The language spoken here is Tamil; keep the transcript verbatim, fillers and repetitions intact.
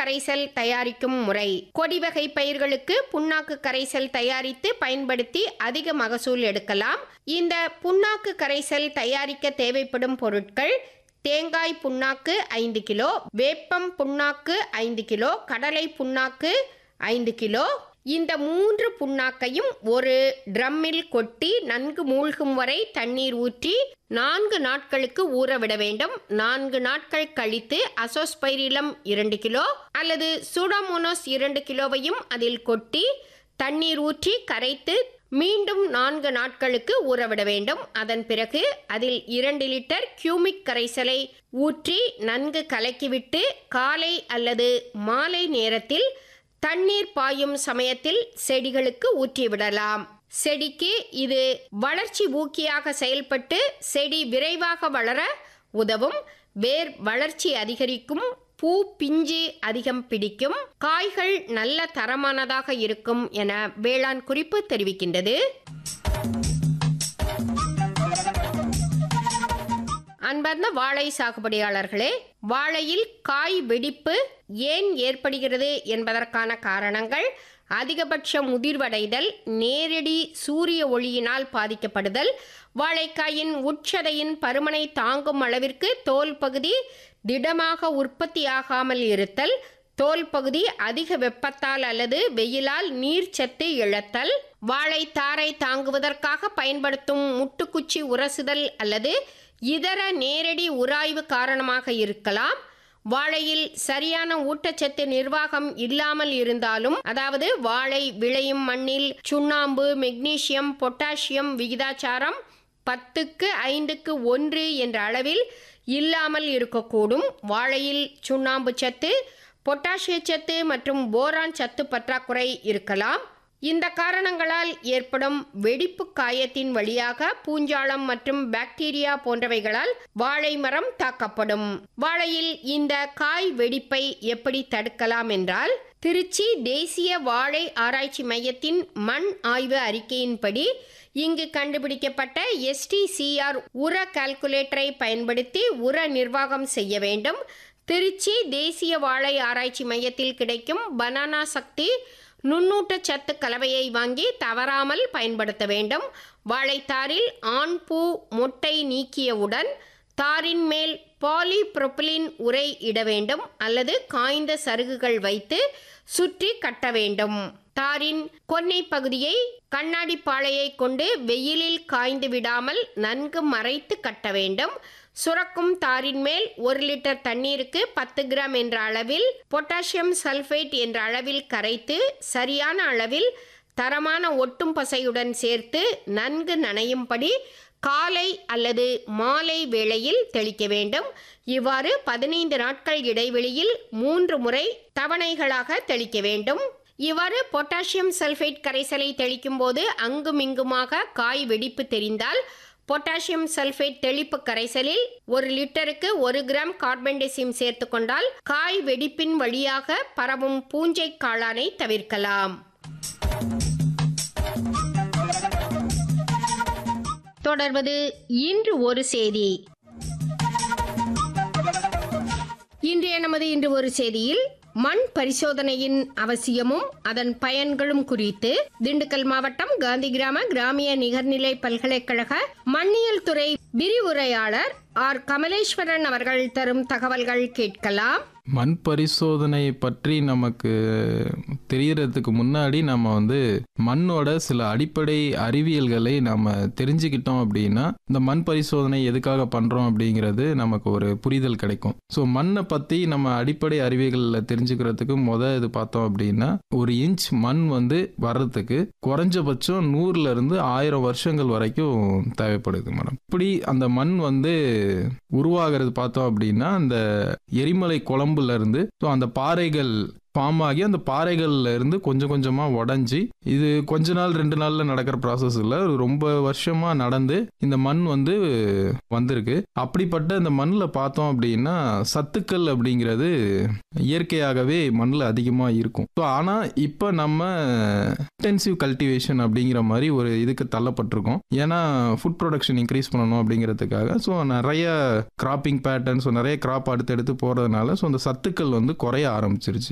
கரைசல் தயாரிக்கும் முறை. கொடி வகை பயிர்களுக்கு புண்ணாக்கு கரைசல் தயாரித்து பயன்படுத்தி அதிக மகசூல் எடுக்கலாம். இந்த புண்ணாக்கு கரைசல் தயாரிக்க தேவைப்படும் பொருட்கள்: தேங்காய் புண்ணாக்கு ஐந்து கிலோ, வேப்பம் புண்ணாக்கு ஐந்து கிலோ, கடலை புண்ணாக்கு ஐந்து கிலோ. இந்த மூன்று புண்ணாக்கையும் ஒரு ட்ரம்மில் கொட்டி நன்கு மூழ்கும் வரை தண்ணீர் ஊற்றி நான்கு நாட்களுக்கு ஊறவிட வேண்டும். நான்கு நாட்கள் கழித்து அசோஸ்பைரிலம் இரண்டு கிலோ அல்லது சூடோமோனாஸ் இரண்டு கிலோவையும் அதில் கொட்டி தண்ணீர் ஊற்றி கரைத்து மீண்டும் நான்கு நாட்களுக்கு ஊறவிட வேண்டும். அதன் பிறகு அதில் இரண்டு லிட்டர் கியூமிக் கரைசலை ஊற்றி நன்கு கலக்கிவிட்டு காலை அல்லது மாலை நேரத்தில் தண்ணீர் பாயும் சமயத்தில் செடிகளுக்கு ஊற்றிவிடலாம். செடிக்கு இது வளர்ச்சி ஊக்கியாக செயல்பட்டு செடி விரைவாக வளர உதவும். வேர் வளர்ச்சி அதிகரிக்கும். பூ பிஞ்சு அதிகம் பிடிக்கும். காய்கள் நல்ல தரமானதாக இருக்கும் என வேளாண் குறிப்பு தெரிவிக்கின்றது. அன்பார்ந்த வாழை சாகுபடியாளர்களே, வாழையில் காய் வெடிப்பு ஏன் ஏற்படுகிறது என்பதற்கான காரணங்கள்: அதிகபட்ச முதிர்வடைதல், நேரடி சூரிய ஒளியினால் பாதிக்கப்படுதல், வாழைக்காயின் உட்சதையின் பருமனை தாங்கும் அளவிற்கு தோல் பகுதி திடமாக உற்பத்தியாகாமல் இருத்தல், தோல் பகுதி அதிக வெப்பத்தால் அல்லது வெயிலால் நீர்ச்சத்து இழத்தல், வாழை தாரை தாங்குவதற்காக பயன்படுத்தும் முட்டுக்குச்சி உரசுதல் அல்லது இதர நேரடி உராய்வு காரணமாக இருக்கலாம். வாழையில் சரியான ஊட்டச்சத்து நிர்வாகம் இல்லாமல் இருந்தாலும், அதாவது வாழை விளையும் மண்ணில் சுண்ணாம்பு, மெக்னீசியம், பொட்டாசியம் விகிதாச்சாரம் பத்துக்கு ஐந்துக்கு ஒன்று என்ற அளவில் இல்லாமல் இருக்கக்கூடும். வாழையில் சுண்ணாம்பு சத்து, பொட்டாசிய சத்து மற்றும் போரான் சத்து பற்றாக்குறை இருக்கலாம். இந்த காரணங்களால் ஏற்படும் வெடிப்பு காயத்தின் வழியாக பூஞ்சாலம் மற்றும் பாக்டீரியா போன்றவைகளால் வாழை மரம் தாக்கப்படும். வாழையில் இந்த காய் வெடிப்பை எப்படி தடுக்கலாம் என்றால், திருச்சி தேசிய வாழை ஆராய்ச்சி மையத்தின் மண் ஆய்வு அறிக்கையின்படி இங்கு கண்டுபிடிக்கப்பட்ட எஸ்டிசிஆர் உர கால்குலேட்டரை பயன்படுத்தி உர நிர்வாகம் செய்ய வேண்டும். திருச்சி தேசிய வாழை ஆராய்ச்சி மையத்தில் கிடைக்கும் பனானா சக்தி நுண்ணூட்ட சத்து கலவையை வாங்கி தவறாமல் பயன்படுத்த வேண்டும். வாழைத்தாரில் ஆண் பூ மொட்டை நீக்கியவுடன் தாரின் மேல் பாலிப்ரோபிலின் உரை இட வேண்டும் அல்லது காய்ந்த சருகுகள் வைத்து சுற்றி கட்ட வேண்டும். தாரின் கொன்னை பகுதியை கண்ணாடி பாளையை கொண்டு வெயிலில் காய்ந்து விடாமல் நன்கு மறைத்து கட்ட வேண்டும். சுரக்கும் தாரின் மேல் ஒரு லிட்டர் தண்ணீருக்கு பத்து கிராம் என்ற அளவில் பொட்டாசியம் சல்பேட் என்ற அளவில் கரைத்து சரியான அளவில் தரமான ஒட்டும் பசையுடன் சேர்த்து நன்கு நனையும்படி காலை அல்லது மாலை வேளையில் தெளிக்க வேண்டும். இவ்வாறு பதினைந்து நாட்கள் இடைவெளியில் மூன்று முறை தவணைகளாக தெளிக்க வேண்டும். இவ்வாறு பொட்டாசியம் சல்பேட் கரைசலை தெளிக்கும் போது அங்கும் இங்குமாக காய் வெடிப்பு தெரிந்தால் பொட்டாசியம் சல்பேட் தெளிப்பு கரைசலில் ஒரு லிட்டருக்கு ஒரு கிராம் கார்பன்டெசிம் சேர்த்து கொண்டால் காய் வெடிப்பின் வழியாக பரவும் பூஞ்சை காளானை தவிர்க்கலாம். தொடர்வது இன்று ஒரு செய்தி. இன்றைய நமது இன்று ஒரு செய்தியில் மண் பரிசோதனையின் அவசியமும் அதன் பயன்களும் குறித்து திண்டுக்கல் மாவட்டம் காந்தி கிராம கிராமிய நிகர்நிலை பல்கலைக்கழக மண்ணியல் துறை விரிவுரையாளர் ஆர் கமலேஸ்வரன் அவர்கள் தரும் தகவல்கள் கேட்கலாம். மண் பரிசோதனை பற்றி நமக்கு தெரியறதுக்கு முன்னாடி நம்ம வந்து மண்ணோட சில அடிப்படை அறிவியல்களை நம்ம தெரிஞ்சுக்கிட்டோம் அப்படின்னா இந்த மண் பரிசோதனை எதுக்காக பண்றோம் அப்படிங்கிறது நமக்கு ஒரு புரிதல் கிடைக்கும். ஸோ மண்ணை பத்தி நம்ம அடிப்படை அறிவியல்களில் தெரிஞ்சுக்கிறதுக்கு முத இது பார்த்தோம் அப்படின்னா ஒரு இன்ச் மண் வந்து வர்றதுக்கு குறைஞ்சபட்சம் நூறுல இருந்து ஆயிரம் வருஷங்கள் வரைக்கும் தேவைப்படுது மேடம். இப்படி அந்த மண் வந்து உருவாகிறது பார்த்தோம் அப்படின்னா அந்த எரிமலை குழம்புல இருந்து அந்த பாறைகள் ஃபார்ம் ஆகி அந்த பாறைகள்ல இருந்து கொஞ்சம் கொஞ்சமா உடஞ்சி இது கொஞ்ச நாள் ரெண்டு நாள்ல நடக்கிற ப்ராசஸ் இல்ல, ரொம்ப வருஷமா நடந்து இந்த மண் வந்து வந்திருக்கு. அப்படிப்பட்ட இந்த மண்ணில் பார்த்தோம் அப்படின்னா சத்துக்கள் அப்படிங்கிறது இயற்கையாகவே மண்ணில் அதிகமா இருக்கும். ஸோ ஆனா இப்ப நம்ம இன்டென்சிவ் கல்டிவேஷன் அப்படிங்கிற மாதிரி ஒரு இதுக்கு தள்ளப்பட்டிருக்கோம். ஏன்னா ஃபுட் ப்ரொடக்ஷன் இன்க்ரீஸ் பண்ணணும் அப்படிங்கிறதுக்காக. ஸோ நிறைய கிராப்பிங் பேட்டர்ன், ஸோ நிறைய கிராப் அடுத்து எடுத்து போறதுனால ஸோ அந்த சத்துக்கள் வந்து குறைய ஆரம்பிச்சிருச்சு.